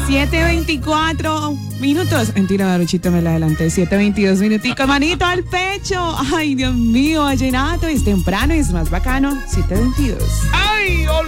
7:24 minutos. Mentira, Daruchito, me la adelanté. 7:22 minuticos. Manito al pecho. Ay, Dios mío, vallenato. Es temprano y es más bacano. 7:22. ¡Ay,